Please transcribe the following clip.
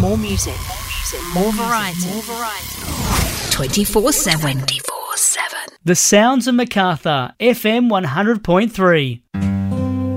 More music. More variety. 24/7. The Sounds of Macarthur, FM 100.3.